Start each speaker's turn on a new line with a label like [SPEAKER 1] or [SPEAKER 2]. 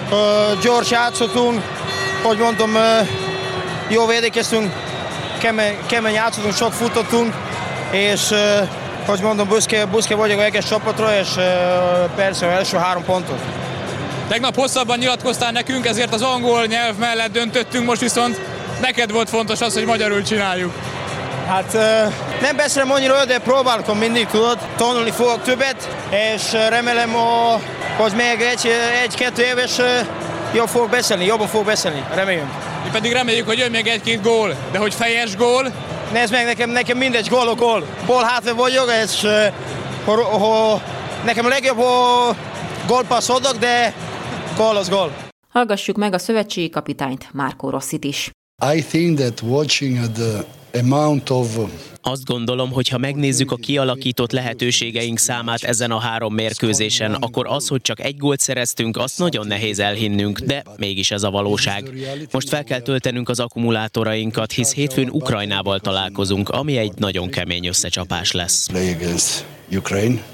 [SPEAKER 1] gyors játszottunk, hogy mondom, jó védekeztünk, kemény játszottunk, sok futottunk, és hogy mondom, büszke vagyok egész csapatra, és persze első 3 pontot.
[SPEAKER 2] Tegnap hosszabban nyilatkoztál nekünk, ezért az angol nyelv mellett döntöttünk, most viszont neked volt fontos az, hogy magyarul csináljuk.
[SPEAKER 1] Hát nem beszélem annyira, de próbálkom mindig, tudod, tanulni fogok többet, és remélem, hogy még 1-2 éves jobban fogok beszélni, reméljük.
[SPEAKER 2] Mi pedig reméljük, hogy jön még 1-2 gól, de hogy fejes gól?
[SPEAKER 1] Nézd meg, nekem mindegy, gól. Ball hátvéd vagyok, és nekem a legjobb gólpassz adok, de gól az gól.
[SPEAKER 3] Hallgassuk meg a szövetségi kapitányt, Marco Rossit is.
[SPEAKER 4] I think that watching the amount of
[SPEAKER 5] Azt gondolom, hogy ha megnézzük a kialakított lehetőségeink számát ezen a 3 mérkőzésen, akkor az, hogy csak 1 gólt szereztünk, azt nagyon nehéz elhinnünk, de mégis ez a valóság. Most fel kell töltenünk az akkumulátorainkat, hisz hétfőn Ukrajnával találkozunk, ami egy nagyon kemény összecsapás lesz.
[SPEAKER 4] play against Ukraine.